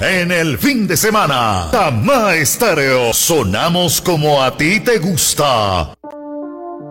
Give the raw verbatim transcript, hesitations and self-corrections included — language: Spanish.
En el fin de semana, Tama Estéreo, sonamos como a ti te gusta.